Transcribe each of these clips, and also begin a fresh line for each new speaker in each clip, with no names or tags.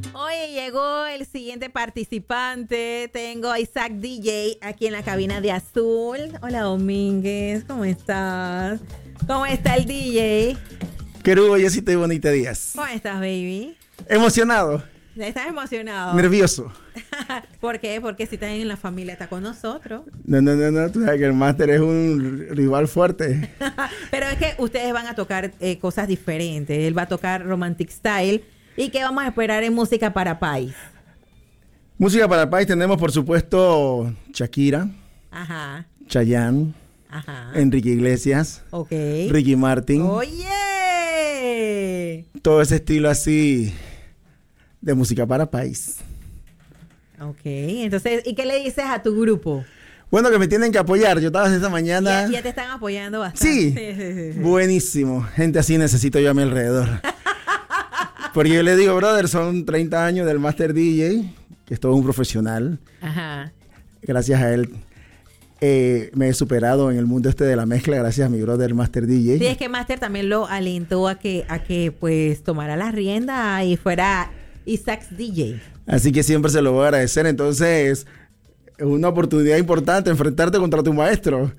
Oye, llegó el siguiente participante. Tengo a Isaac DJ aquí en la cabina de Azul. Hola, Domínguez, ¿cómo estás? ¿Cómo está el DJ?
Querubo, Yesita y Bonita Díaz.
¿Cómo estás, baby?
Emocionado.
¿Estás emocionado?
Nervioso.
¿Por qué? Porque si estás en la familia, está con nosotros.
No, tú sabes que el máster es un rival fuerte.
Pero es que ustedes van a tocar cosas diferentes. Él va a tocar Romantic Style. ¿Y qué vamos a esperar en Música para País?
Música para el país tenemos, por supuesto, Shakira,
Ajá,
Chayanne,
ajá.
Enrique Iglesias,
Ok.
Ricky Martin.
¡Oye!
Todo ese estilo así de música para país.
Ok, entonces, ¿y qué le dices a tu grupo?
Bueno, que me tienen que apoyar. Yo estaba esta mañana.
Ya te están apoyando bastante.
Sí. Buenísimo. Gente así necesito yo a mi alrededor. Porque yo le digo, brother, son 30 años del Master DJ, que es todo un profesional.
Ajá.
Gracias a él me he superado en el mundo este de la mezcla, gracias a mi brother Master DJ.
Sí, es que Master también lo alentó a que pues tomara la rienda y fuera Isaac DJ.
Así que siempre se lo voy a agradecer. Entonces, es una oportunidad importante enfrentarte contra tu maestro.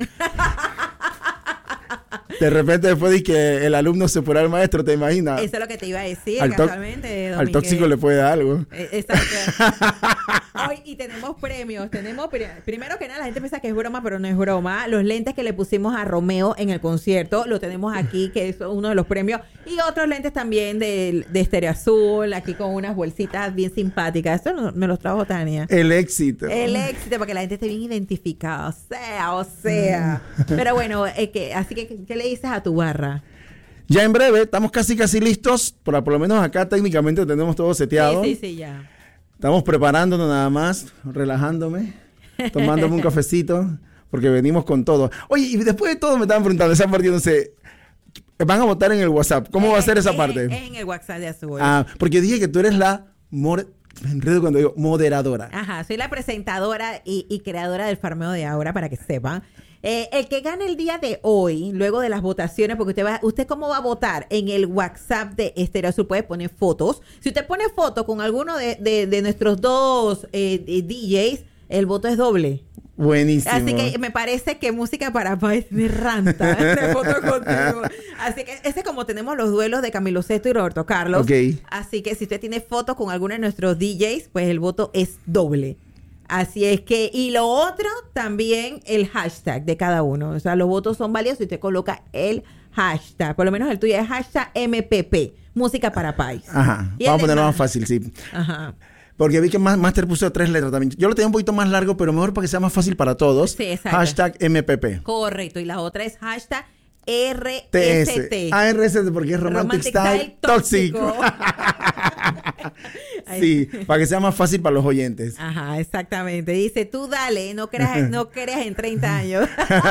De repente después de que el alumno se fuera al maestro, ¿te imaginas?
Eso es lo que te iba a decir,
Al
casualmente.
al tóxico le puede dar algo.
Exacto. Hoy, y tenemos premios. Primero que nada, la gente piensa que es broma, pero no es broma. Los lentes que le pusimos a Romeo en el concierto, lo tenemos aquí, que es uno de los premios. Y otros lentes también de Estéreo Azul, aquí con unas bolsitas bien simpáticas. Esto me los trajo Tania.
El éxito.
El éxito, para que la gente esté bien identificada. O sea. Pero bueno, así que, ¿qué le dices a tu barra?
Ya en breve, estamos casi listos. Por lo menos acá técnicamente tenemos todo seteado.
Sí, ya.
Estamos preparándonos nada más, relajándome, tomándome un cafecito, porque venimos con todo. Oye, y después de todo me estaban preguntando, esa parte, no sé, van a votar en el WhatsApp. ¿Cómo va a ser esa parte?
Es en el WhatsApp de Azul.
Ah, porque dije que tú eres la... me enredo cuando digo moderadora.
Ajá, soy la presentadora y creadora del Farmeo de Aura, para que sepan. El que gane el día de hoy, luego de las votaciones, porque usted cómo va a votar en el WhatsApp de Estéreo Azul, puede poner fotos. Si usted pone foto con alguno de nuestros dos DJs, el voto es doble.
Buenísimo.
Así que me parece que Música para País me ranta de foto contigo. Así que ese, como tenemos los duelos de Camilo Sesto y Roberto Carlos.
Ok.
Así que si usted tiene fotos con alguno de nuestros DJs, pues el voto es doble. Así es que, y lo otro, también el hashtag de cada uno. O sea, los votos son válidos si usted coloca el hashtag. Por lo menos el tuyo es hashtag MPP, Música para País.
Ajá,
Y
vamos a ponerlo
demás.
más fácil, sí.
Ajá.
Porque vi que Master puso 3 letras también. Yo lo tenía un poquito más largo, pero mejor para que sea más fácil para todos.
Sí, exacto.
Hashtag MPP.
Correcto. Y la otra es hashtag RST.
TS. RST porque es Romantic Style Tóxico. Sí, para que sea más fácil para los oyentes.
Ajá, exactamente. Dice, tú dale, no creas en 30 años.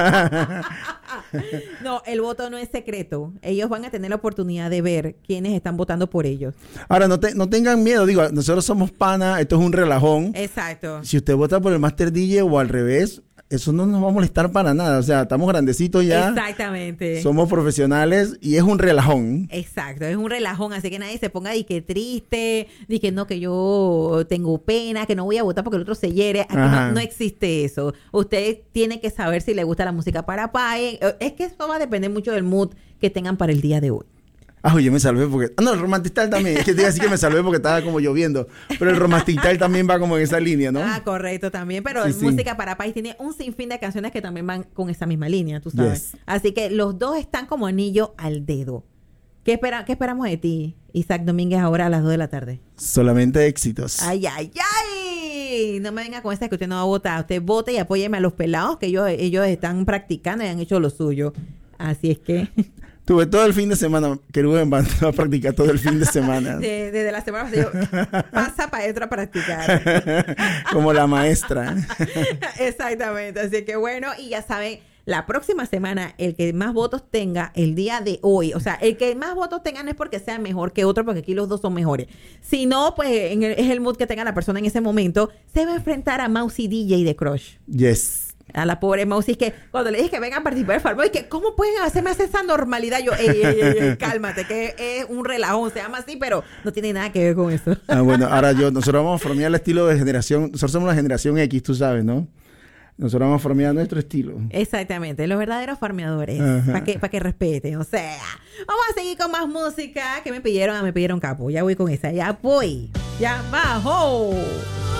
No, el voto no es secreto. Ellos van a tener la oportunidad de ver quiénes están votando por ellos.
Ahora, no tengan miedo. Digo, nosotros somos pana, esto es un relajón.
Exacto.
Si usted vota por el Master DJ o al revés, eso no nos va a molestar para nada. O sea, estamos grandecitos ya.
Exactamente.
Somos profesionales y es un relajón.
Exacto, es un relajón, así que nadie se ponga de que triste, de que no, que yo tengo pena, que no voy a votar porque el otro se hiere. Aquí no existe eso. Usted tiene que saber si le gusta la música para país. Es que eso va a depender mucho del mood que tengan para el día de hoy.
Ah, yo me salvé porque... Ah, no, el Romantic Style también. Es que te iba a decir que me salvé porque estaba como lloviendo. Pero el Romantic Style también va como en esa línea, ¿no?
Ah, correcto, también. Pero
Sí, sí.
Música para País tiene un sinfín de canciones que también van con esa misma línea, tú sabes.
Yes.
Así que los dos están como anillo al dedo. ¿Qué esperamos de ti, Isaac Domínguez, ahora a las 2 de la tarde?
Solamente éxitos.
¡Ay, ay, ay! No me venga con esa que usted no va a votar. Usted vote y apóyeme a los pelados que ellos están practicando y han hecho lo suyo. Así es que...
Tuve todo el fin de semana, que Rubén va a practicar todo el fin de semana.
Desde la semana pasada, pasa para adentro a practicar.
Como la maestra.
Exactamente. Así que bueno, y ya saben, la próxima semana, el que más votos tenga el día de hoy, o sea, el que más votos tenga no es porque sea mejor que otro, porque aquí los dos son mejores. Si no, pues es el mood que tenga la persona en ese momento, se va a enfrentar a Mousy DJ de Crush.
Yes.
A la pobre Mousy, que cuando le dije que vengan a participar del farmeo, y que ¿cómo pueden hacerme hacer esa normalidad? Yo, ey, cálmate, que es un relajón, se llama así, pero no tiene nada que ver con eso.
Bueno, ahora nosotros vamos a farmear el estilo de generación, nosotros somos la generación X, tú sabes, ¿no? Nosotros vamos a farmear nuestro estilo.
Exactamente, los verdaderos farmeadores, para que respeten, o sea. Vamos a seguir con más música que me pidieron capo, ya voy con esa, ya voy, ya bajo.